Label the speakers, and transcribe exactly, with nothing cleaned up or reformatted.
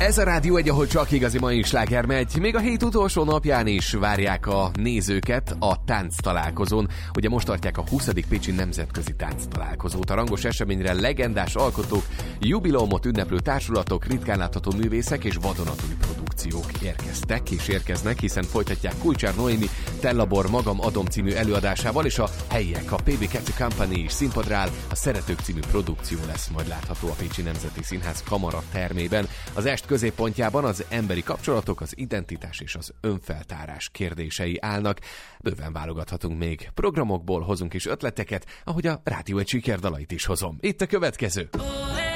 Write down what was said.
Speaker 1: Ez a Rádió egy, ahol csak igazi mai sláger megy. Még a hét utolsó napján is várják a nézőket a tánc találkozón. Ugye most tartják a huszadik Pécsi Nemzetközi Tánc Találkozót. A rangos eseményre legendás alkotók, jubileumot ünneplő társulatok, ritkán látható művészek és vadonatúj produkciók érkeztek és érkeznek, hiszen folytatják Kulcsár Noémi Tellabor Magam Adom című előadásával, és a helyiek, a pé bé kettő Company is színpadra áll. A Szeretők című produkció lesz majd látható a Pécsi Nemzeti Színház kamara termében. Az est középpontjában az emberi kapcsolatok, az identitás és az önfeltárás kérdései állnak. Bőven válogathatunk még programokból, hozunk is ötleteket, ahogy a Rádió egy sikerdalait is hozom. Itt a következő.